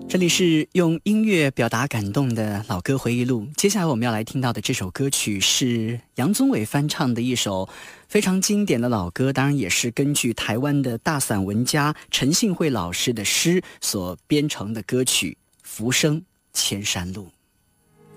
这里是用音乐表达感动的老歌回忆录。接下来我们要来听到的这首歌曲是杨宗纬翻唱的一首非常经典的老歌，当然也是根据台湾的大散文家陈信惠老师的诗所编成的歌曲《浮生千山路》。